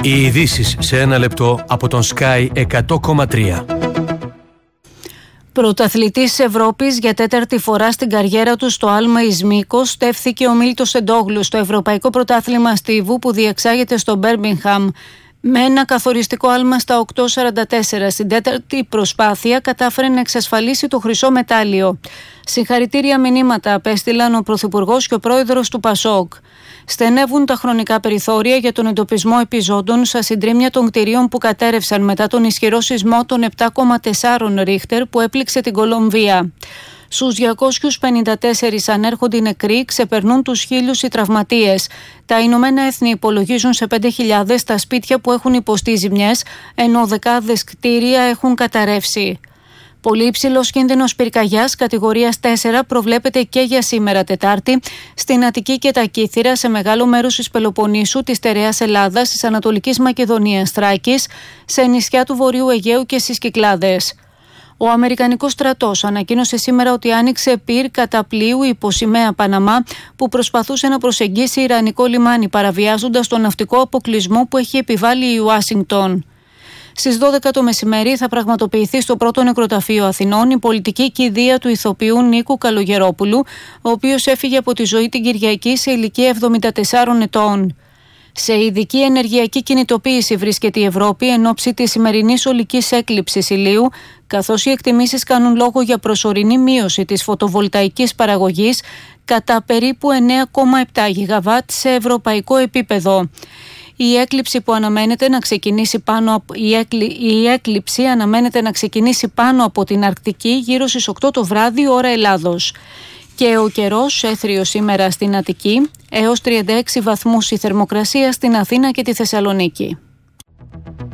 Οι ειδήσεις σε ένα λεπτό από τον Sky 100,3. Πρωταθλητής Ευρώπης για τέταρτη φορά στην καριέρα του στο άλμα εις Μύκος, στέφθηκε ο Μίλτος Εντόγλου στο Ευρωπαϊκό Πρωτάθλημα Στίβου που διεξάγεται στο Μπέρμιγχαμ. Με ένα καθοριστικό άλμα στα 8.44 στην τέταρτη προσπάθεια κατάφερε να εξασφαλίσει το χρυσό μετάλλιο. Συγχαρητήρια μηνύματα απέστειλαν ο Πρωθυπουργός και ο Πρόεδρος του Πασόκ. Στενεύουν τα χρονικά περιθώρια για τον εντοπισμό επιζώντων στα συντρίμμια των κτηρίων που κατέρευσαν μετά τον ισχυρό σεισμό των 7,4 Ρίχτερ που έπληξε την Κολομβία. Στους 254 ανέρχονται οι νεκροί, ξεπερνούν τους 1.000 οι τραυματίες. Τα Ηνωμένα Έθνη υπολογίζουν σε 5.000 τα σπίτια που έχουν υποστεί ζημιές, ενώ δεκάδες κτίρια έχουν καταρρεύσει. Πολύ υψηλός κίνδυνος πυρκαγιάς κατηγορίας 4 προβλέπεται και για σήμερα Τετάρτη στην Αττική και τα Κύθυρα, σε μεγάλο μέρος της Πελοποννήσου, της Στερεάς Ελλάδας, της Ανατολικής Μακεδονίας, Θράκης, σε νησιά του Βορείου Αιγαίου και στις Κυκλάδες. Ο Αμερικανικός στρατός ανακοίνωσε σήμερα ότι άνοιξε πυρ κατά πλοίου υπό σημαία Παναμά που προσπαθούσε να προσεγγίσει ιρανικό λιμάνι, παραβιάζοντας τον ναυτικό αποκλεισμό που έχει επιβάλει η Ουάσιγκτον. Στις 12 το μεσημέρι θα πραγματοποιηθεί στο πρώτο νεκροταφείο Αθηνών η πολιτική κηδεία του ηθοποιού Νίκου Καλογερόπουλου, ο οποίος έφυγε από τη ζωή την Κυριακή σε ηλικία 74 ετών. Σε ειδική ενεργειακή κινητοποίηση βρίσκεται η Ευρώπη εν ώψη της σημερινής ολικής έκλειψης ηλίου, καθώς οι εκτιμήσεις κάνουν λόγο για προσωρινή μείωση της φωτοβολταϊκής παραγωγής κατά περίπου 9,7 γιγαβάτ σε ευρωπαϊκό επίπεδο. Η έκλειψη αναμένεται να ξεκινήσει πάνω από την Αρκτική γύρω στις 8 το βράδυ ώρα Ελλάδος. Και ο καιρός έθριο σήμερα στην Αττική, έως 36 βαθμούς η θερμοκρασία στην Αθήνα και τη Θεσσαλονίκη.